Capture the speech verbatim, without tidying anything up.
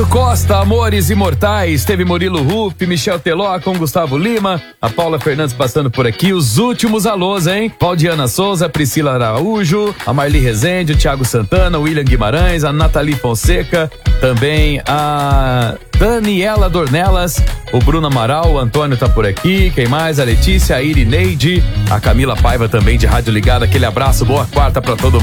Costa, Amores Imortais, teve Murilo Ruff, Michel Teló com Gustavo Lima, a Paula Fernandes passando por aqui, os últimos alôs, hein? Valdiana Souza, Priscila Araújo, a Marli Rezende, o Thiago Santana, o William Guimarães, a Nathalie Fonseca, também a Daniela Dornelas, o Bruno Amaral, o Antônio tá por aqui, quem mais? A Letícia, a Irineide, a Camila Paiva também de Rádio Ligada, aquele abraço, boa quarta pra todo mundo.